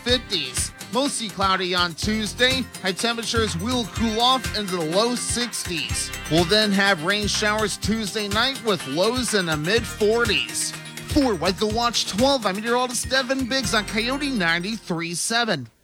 50s. Mostly cloudy on Tuesday. High temperatures will cool off into the low 60s. We'll then have rain showers Tuesday night with lows in the mid 40s. For Weather Watch 12, I'm meteorologist Devin Biggs on Coyote 93.7.